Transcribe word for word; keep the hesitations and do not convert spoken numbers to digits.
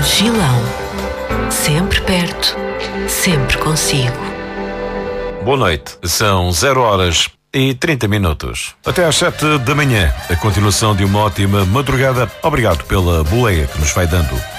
Gilão. Sempre perto, sempre consigo. Boa noite, são zero horas e trinta minutos. Até às sete da manhã, a continuação de uma ótima madrugada. Obrigado pela boleia que nos vai dando.